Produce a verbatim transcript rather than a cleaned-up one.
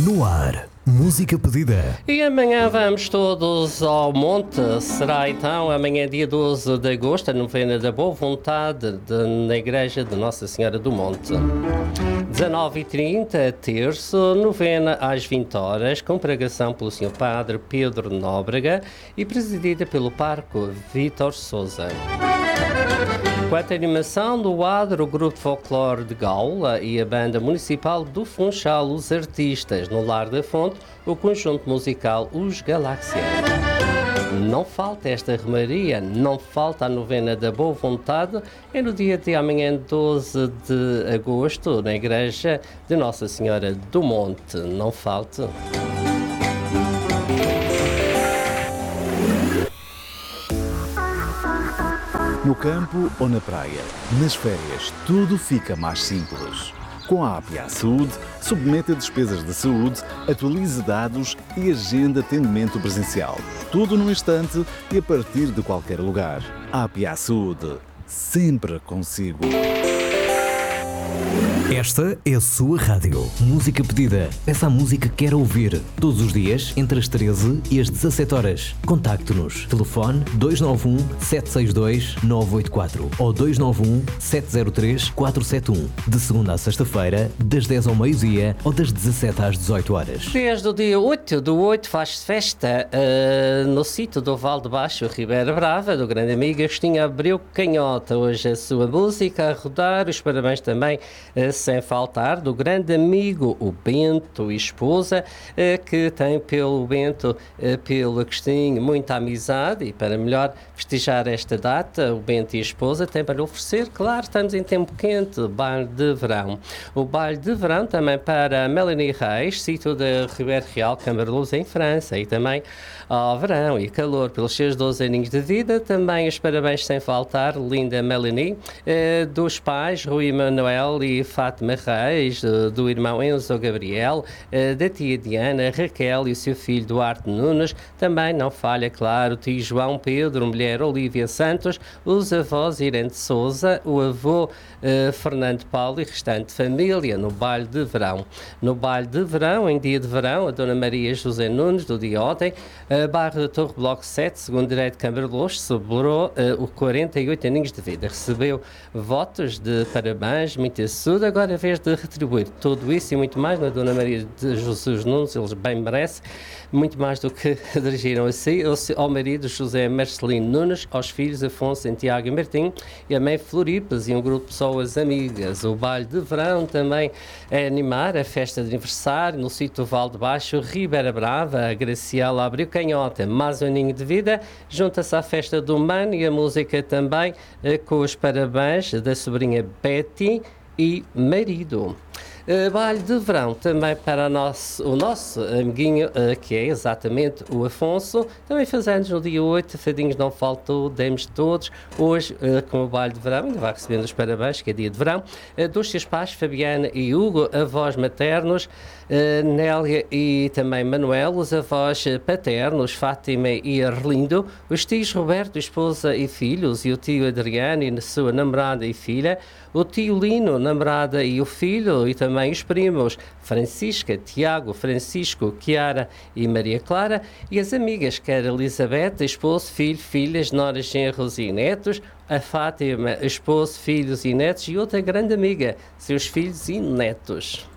No ar, música pedida. E amanhã vamos todos ao monte. Será então amanhã, dia doze de agosto, a novena da Boa Vontade de, na Igreja de Nossa Senhora do Monte. dezanove e trinta, terço, novena às vinte horas, com pregação pelo senhor Padre Pedro Nóbrega e presidida pelo Parco Vítor Sousa. Quanto à animação do Adro, o Grupo de Folclore de Gaula e a Banda Municipal do Funchal, os artistas, no Lar da Fonte, o conjunto musical Os Galáxias. Não falta esta romaria, não falta a novena da Boa Vontade, é no dia de amanhã, doze de agosto, na Igreja de Nossa Senhora do Monte. Não falte. No campo ou na praia, nas férias, tudo fica mais simples. Com a A P A Saúde, submeta despesas de saúde, atualize dados e agenda atendimento presencial. Tudo num instante e a partir de qualquer lugar. A P A Saúde, sempre consigo. Esta é a sua rádio. Música pedida. Peça a música que quer ouvir. Todos os dias, entre as treze e as dezassete horas. Contacte-nos. Telefone dois nove um, sete seis dois, nove oito quatro ou dois nove um, sete zero três, quatro sete um. De segunda a sexta-feira, das dez ao meio-dia ou das dezassete às dezoito horas. Desde o dia oito do oito faz-se festa uh, no sítio do Val de Baixo, Ribeira Brava, do grande amigo Agostinho Abreu Canhota. Hoje a sua música a rodar. Os parabéns também uh, sem faltar, do grande amigo, o Bento e esposa, que tem pelo Bento, pelo Agostinho, muita amizade, e para melhor festejar esta data, o Bento e a esposa têm para oferecer, claro, estamos em tempo quente, baile de verão. O baile de verão também para Melanie Reis, sítio da Ribeira Real, Câmara de Luz, em França, e também ao verão e calor pelos seus doze aninhos de vida. Também os parabéns sem faltar, linda Melanie, dos pais Rui Manuel e Fátima Reis, do irmão Enzo Gabriel, da tia Diana, Raquel e o seu filho Duarte Nunes. Também não falha, claro, o tio João Pedro, mulher Olívia Santos, os avós Irene de Souza, o avô uh, Fernando Paulo e restante família no baile de verão. No baile de verão, em dia de verão, a Dona Maria José Nunes, do dia ontem, a Barra da Torre Bloco sete, segundo direito de Câmara de Luz, celebrou uh, o quarenta e oito aninhos de vida. Recebeu votos de parabéns, muita saúde. Agora, a vez de retribuir tudo isso e muito mais, na Dona Maria de Jesus Nunes, eles bem merecem, muito mais do que dirigiram a si, ao marido José Marcelino Nunes, aos filhos Afonso, Santiago e Martim, e a mãe Floripes e um grupo de pessoas amigas. O baile de verão também é animar a festa de aniversário no sítio do Val de Baixo, Ribeira Brava, a Graciela Abreu Canhota, mais um aninho de vida, junta-se à festa do Mano e a música também, com os parabéns da sobrinha Betty e marido. Uh, baile de verão também para o nosso, o nosso amiguinho, uh, que é exatamente o Afonso, também faz anos no dia oito, fadinhos não faltou, demos todos, hoje uh, com o baile de verão, ainda vai recebendo os parabéns, que é dia de verão, uh, dos seus pais, Fabiana e Hugo, avós maternos, uh, Nélia e também Manuel, os avós paternos, Fátima e Arlindo, os tios Roberto, esposa e filhos, e o tio Adriano e a sua namorada e filha, o tio Lino, namorada e o filho, e também os primos Francisca, Tiago, Francisco, Chiara e Maria Clara, e as amigas, que era Elizabeth, esposo, filho, filhas, noras, genros e netos, a Fátima, esposo, filhos e netos, e outra grande amiga, seus filhos e netos.